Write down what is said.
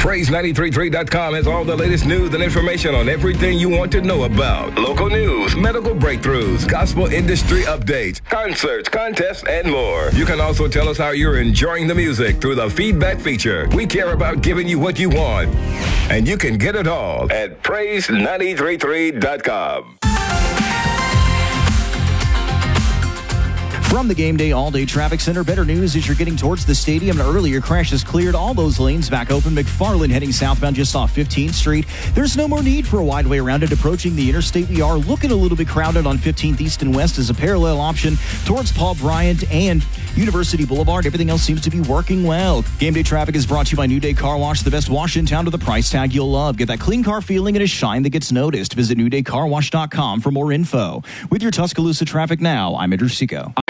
Praise933.com has all the latest news and information on everything you want to know about. Local news, medical breakthroughs, gospel industry updates, concerts, contests, and more. You can also tell us how you're enjoying the music through the feedback feature. We care about giving you what you want, and you can get it all at Praise933.com. From the Game Day All-Day Traffic Center, better news as you're getting towards the stadium. An earlier crash has cleared all those lanes back open. McFarland heading southbound just off 15th Street. There's no more need for a wide way around it. Approaching the interstate, we are looking a little bit crowded on 15th East and West as a parallel option towards Paul Bryant and University Boulevard. Everything else seems to be working well. Game Day Traffic is brought to you by New Day Car Wash, the best wash in town with a price tag you'll love. Get that clean car feeling and a shine that gets noticed. Visit NewDayCarWash.com for more info. With your Tuscaloosa traffic now, I'm Andrew Seco.